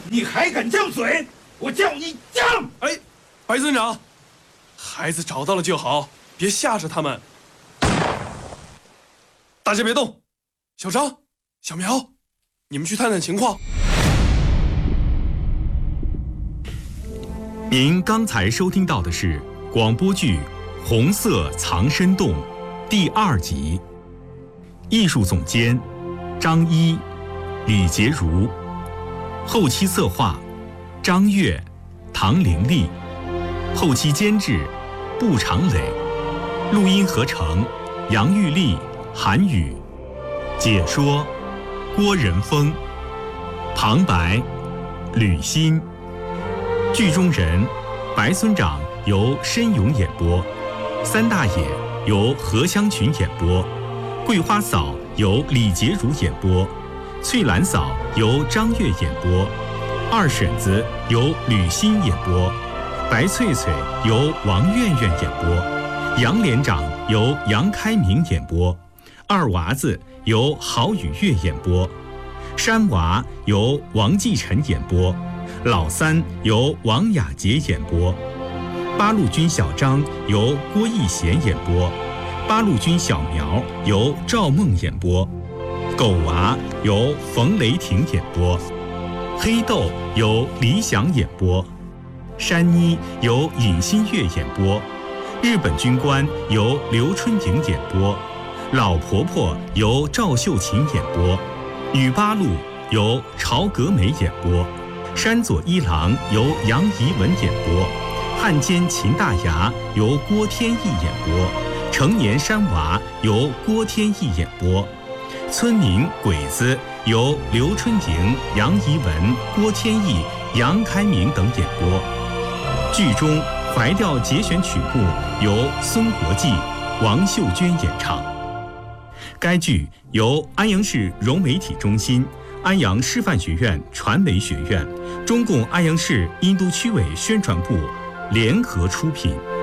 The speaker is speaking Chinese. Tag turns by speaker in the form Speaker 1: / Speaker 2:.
Speaker 1: 你还敢犟嘴？我叫你犟！
Speaker 2: 哎，白村长，孩子找到了就好，别吓着他们。大家别动，小张、小苗，你们去探探情况。
Speaker 3: 您刚才收听到的是广播剧《红色藏身洞》第2集，艺术总监张一、李洁如，后期策划张悦、唐玲丽，后期监制步长磊，录音合成杨玉丽、韩宇，解说郭仁峰，旁白吕欣。剧中人白村长由申勇演播，三大爷由何香群演播，桂花嫂由李洁如演播，翠兰嫂由张悦演播，二婶子由吕欣演播，白翠翠由王媛媛演播，杨连长由杨开明演播，二娃子由郝雨月演播，山娃由王继晨演播，老三由王雅洁演播，八路军小张由郭义贤演播，八路军小苗由赵梦演播，狗娃由冯雷霆演播，黑豆由李想演播，山妮由尹新月演播，日本军官由刘春莹演播，老婆婆由赵秀琴演播，女八路由曹格美演播，山左一郎由杨怡文演播，汉奸秦大牙由郭天意演播，成年山娃由郭天意演播，村民鬼子由刘春莹、杨怡文、郭天意、杨开明等演播。剧中怀调节选曲目由孙国际、王秀娟演唱。该剧由安阳市融媒体中心、安阳师范学院传媒学院、中共安阳市殷都区委宣传部联合出品。